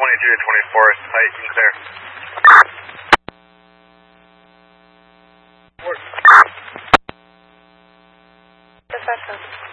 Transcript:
23 to 24 is tight and clear. Dispatch.